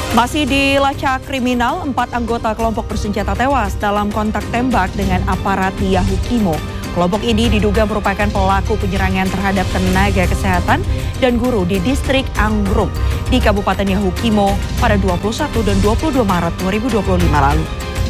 Masih dilacak kriminal, 4 anggota kelompok bersenjata tewas dalam kontak tembak dengan aparat di Yahukimo. Kelompok ini diduga merupakan pelaku penyerangan terhadap tenaga kesehatan dan guru di distrik Anggrung di Kabupaten Yahukimo pada 21 dan 22 Maret 2025 lalu.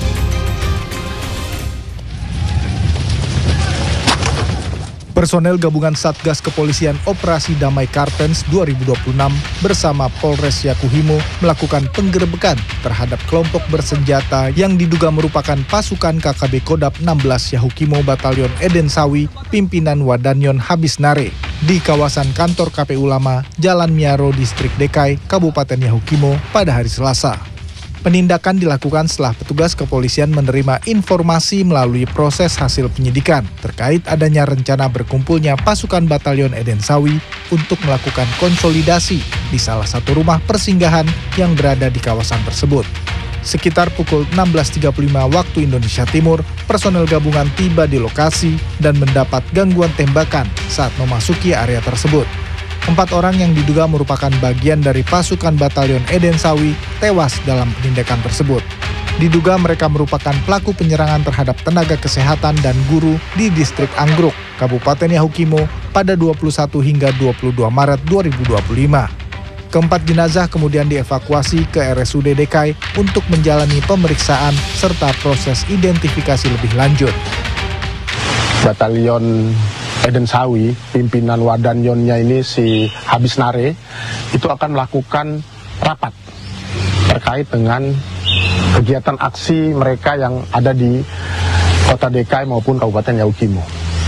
Personel gabungan Satgas Kepolisian Operasi Damai Kartens 2026 bersama Polres Yakuhimo melakukan penggerebekan terhadap kelompok bersenjata yang diduga merupakan pasukan KKB Kodap 16 Yahukimo Batalion Eden Sawi pimpinan Wadanyon Habisnare di kawasan kantor KPU Lama, Jalan Miaro, Distrik Dekai, Kabupaten Yahukimo pada hari Selasa. Penindakan dilakukan setelah petugas kepolisian menerima informasi melalui proses hasil penyidikan terkait adanya rencana berkumpulnya pasukan Batalion Eden Sawi untuk melakukan konsolidasi di salah satu rumah persinggahan yang berada di kawasan tersebut. Sekitar pukul 16.35 waktu Indonesia Timur, personel gabungan tiba di lokasi dan mendapat gangguan tembakan saat memasuki area tersebut. 4 orang yang diduga merupakan bagian dari pasukan Batalion Eden Sawi tewas dalam penindakan tersebut. Diduga mereka merupakan pelaku penyerangan terhadap tenaga kesehatan dan guru di distrik Anggrung, Kabupaten Yahukimo pada 21 hingga 22 Maret 2025. Keempat jenazah kemudian dievakuasi ke RSUD Dekai untuk menjalani pemeriksaan serta proses identifikasi lebih lanjut. Batalion Eden Sawi, pimpinan Wadanyonnya ini si Habisnare, itu akan melakukan rapat terkait dengan kegiatan aksi mereka yang ada di Kota Dekai maupun Kabupaten Yahukimo.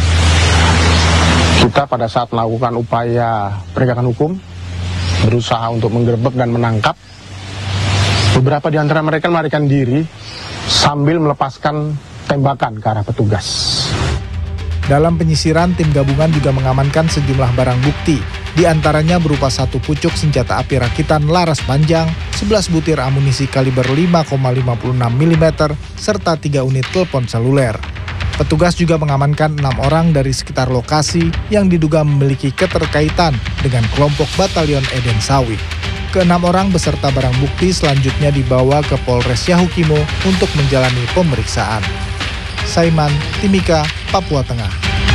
Kita pada saat melakukan upaya penegakan hukum, berusaha untuk menggerebek dan menangkap, beberapa di antara mereka melarikan diri sambil melepaskan tembakan ke arah petugas. Dalam penyisiran, tim gabungan juga mengamankan sejumlah barang bukti, di antaranya berupa 1 pucuk senjata api rakitan laras panjang, 11 butir amunisi kaliber 5,56 mm, serta 3 unit telepon seluler. Petugas juga mengamankan 6 orang dari sekitar lokasi yang diduga memiliki keterkaitan dengan kelompok Batalion Eden Sawi. Ke-6 orang beserta barang bukti selanjutnya dibawa ke Polres Yahukimo untuk menjalani pemeriksaan. Saiman, Timika, Papua Tengah.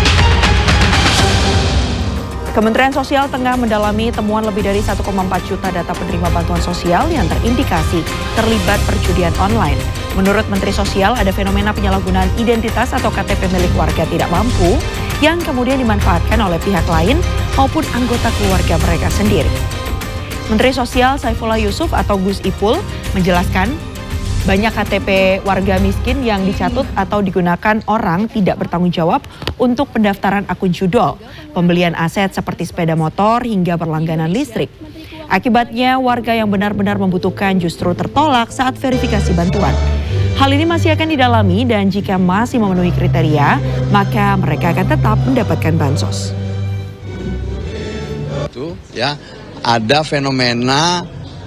Kementerian Sosial tengah mendalami temuan lebih dari 1,4 juta data penerima bantuan sosial yang terindikasi terlibat perjudian online. Menurut Menteri Sosial, ada fenomena penyalahgunaan identitas atau KTP milik warga tidak mampu yang kemudian dimanfaatkan oleh pihak lain maupun anggota keluarga mereka sendiri. Menteri Sosial Saifullah Yusuf atau Gus Ipul menjelaskan, banyak KTP warga miskin yang dicatut atau digunakan orang tidak bertanggung jawab untuk pendaftaran akun judol, pembelian aset seperti sepeda motor hingga berlangganan listrik. Akibatnya warga yang benar-benar membutuhkan justru tertolak saat verifikasi bantuan. Hal ini masih akan didalami dan jika masih memenuhi kriteria, maka mereka akan tetap mendapatkan bansos. Itu ya, ada fenomena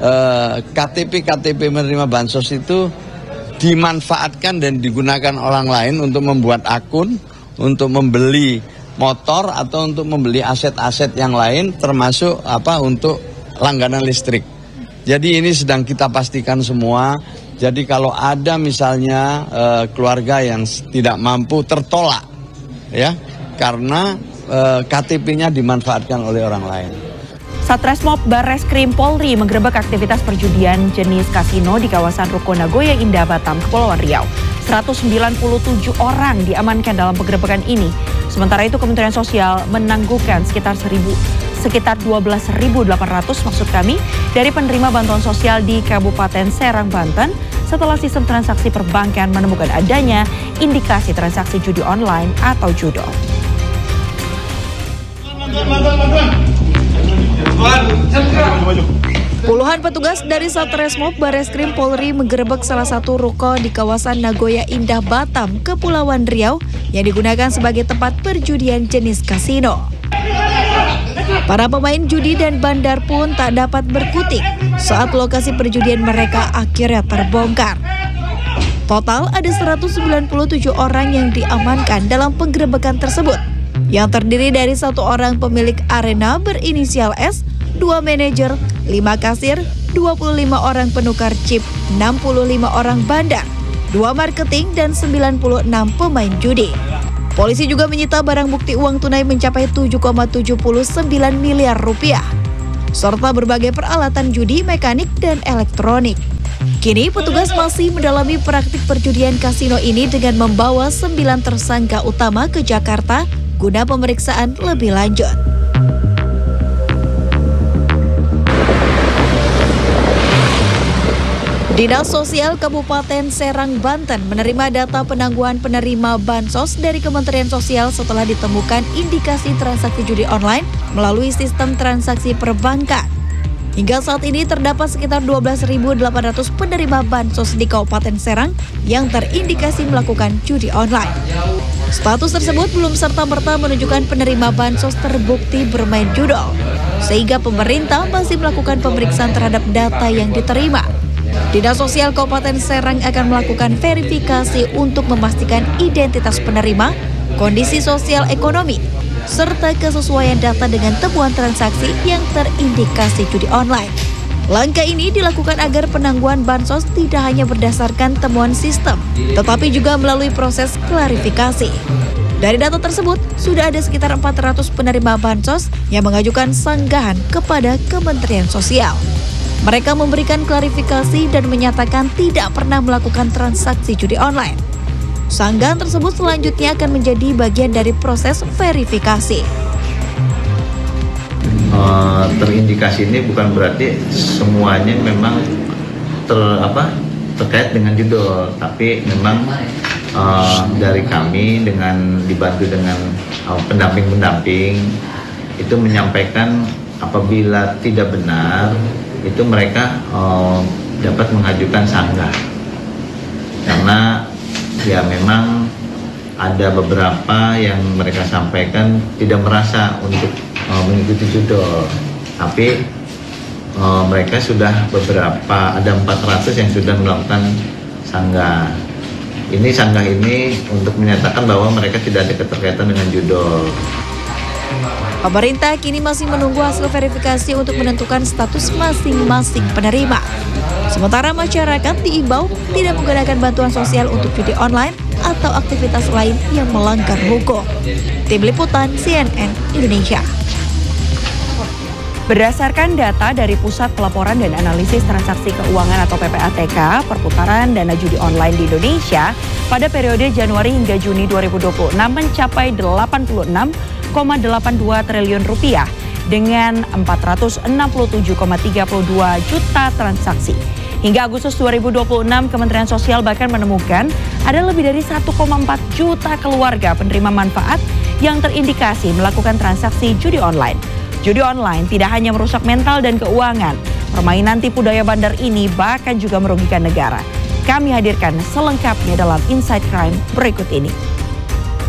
KTP menerima bansos itu dimanfaatkan dan digunakan orang lain untuk membuat akun, untuk membeli motor atau untuk membeli aset-aset yang lain termasuk untuk langganan listrik. Jadi ini sedang kita pastikan semua. Jadi kalau ada misalnya keluarga yang tidak mampu tertolak ya karena KTP-nya dimanfaatkan oleh orang lain. Satreskrim Barreskrim Polri menggerebek aktivitas perjudian jenis kasino di kawasan Ruko Nagoya Indah Batam, Kepulauan Riau. 197 orang diamankan dalam penggerebekan ini. Sementara itu Kementerian Sosial menangguhkan sekitar 12.800 dari penerima bantuan sosial di Kabupaten Serang, Banten setelah sistem transaksi perbankan menemukan adanya indikasi transaksi judi online atau judol. Puluhan petugas dari Satreskrim Barreskrim Polri menggerebek salah satu ruko di kawasan Nagoya Indah Batam, Kepulauan Riau yang digunakan sebagai tempat perjudian jenis kasino. Para pemain judi dan bandar pun tak dapat berkutik saat lokasi perjudian mereka akhirnya terbongkar. Total ada 197 orang yang diamankan dalam penggerebekan tersebut, yang terdiri dari 1 orang pemilik arena berinisial S, 2 manajer, 5 kasir, 25 orang penukar chip, 65 orang bandar, 2 marketing, dan 96 pemain judi. Polisi juga menyita barang bukti uang tunai mencapai 7,79 miliar rupiah, serta berbagai peralatan judi, mekanik, dan elektronik. Kini petugas masih mendalami praktik perjudian kasino ini dengan membawa 9 tersangka utama ke Jakarta guna pemeriksaan lebih lanjut. Dinas Sosial Kabupaten Serang, Banten menerima data penangguhan penerima bansos dari Kementerian Sosial setelah ditemukan indikasi transaksi judi online melalui sistem transaksi perbankan. Hingga saat ini terdapat sekitar 12.800 penerima bansos di Kabupaten Serang yang terindikasi melakukan judi online. Status tersebut belum serta-merta menunjukkan penerima bansos terbukti bermain judol, sehingga pemerintah masih melakukan pemeriksaan terhadap data yang diterima. Dinas Sosial Kabupaten Serang akan melakukan verifikasi untuk memastikan identitas penerima, kondisi sosial ekonomi, serta kesesuaian data dengan temuan transaksi yang terindikasi judi online. Langkah ini dilakukan agar penangguhan bansos tidak hanya berdasarkan temuan sistem, tetapi juga melalui proses klarifikasi. Dari data tersebut, sudah ada sekitar 400 penerima bansos yang mengajukan sanggahan kepada Kementerian Sosial. Mereka memberikan klarifikasi dan menyatakan tidak pernah melakukan transaksi judi online. Sanggahan tersebut selanjutnya akan menjadi bagian dari proses verifikasi. Terindikasi ini bukan berarti semuanya memang terkait dengan judul, tapi memang dari kami dengan dibantu dengan pendamping-pendamping itu menyampaikan apabila tidak benar itu mereka dapat mengajukan sanggah, karena ya memang ada beberapa yang mereka sampaikan tidak merasa untuk mengikuti judul, tapi mereka sudah beberapa, ada 400 yang sudah melakukan sanggah. Ini sanggah ini untuk menyatakan bahwa mereka tidak ada keterkaitan dengan judul. Pemerintah kini masih menunggu hasil verifikasi untuk menentukan status masing-masing penerima. Sementara masyarakat diimbau tidak menggunakan bantuan sosial untuk judi online atau aktivitas lain yang melanggar hukum. Tim Liputan CNN Indonesia. Berdasarkan data dari Pusat Pelaporan dan Analisis Transaksi Keuangan atau PPATK, perputaran dana judi online di Indonesia pada periode Januari hingga Juni 2026 mencapai 86,82 triliun rupiah dengan 467,32 juta transaksi. Hingga Agustus 2026, Kementerian Sosial bahkan menemukan ada lebih dari 1,4 juta keluarga penerima manfaat yang terindikasi melakukan transaksi judi online. Judi online tidak hanya merusak mental dan keuangan, permainan tipu daya bandar ini bahkan juga merugikan negara. Kami hadirkan selengkapnya dalam Inside Crime berikut ini.